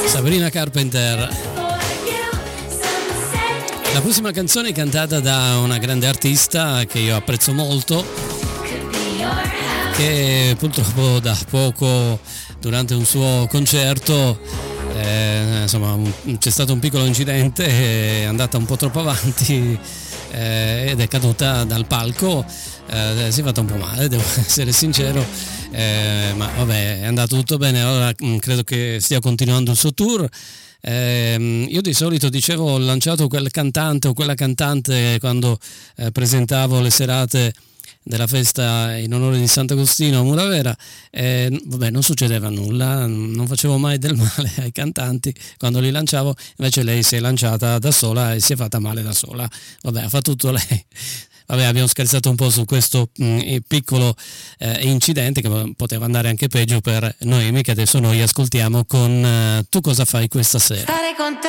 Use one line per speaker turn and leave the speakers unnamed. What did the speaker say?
Sabrina Carpenter. La prossima canzone è cantata da una grande artista che io apprezzo molto, che purtroppo da poco, durante un suo concerto, insomma c'è stato un piccolo incidente, è andata un po' troppo avanti ed è caduta dal palco, si è fatta un po' male, devo essere sincero, ma vabbè, è andato tutto bene, ora credo che stia continuando il suo tour. Io di solito dicevo, ho lanciato quel cantante o quella cantante quando presentavo le serate della festa in onore di Sant'Agostino a Muravera, vabbè, non succedeva nulla, non facevo mai del male ai cantanti quando li lanciavo, invece lei si è lanciata da sola e si è fatta male da sola, vabbè, ha fatto tutto lei. Vabbè, abbiamo scherzato un po' su questo piccolo incidente che poteva andare anche peggio per Noemi, che adesso noi ascoltiamo con Tu cosa fai questa sera.
Stare con te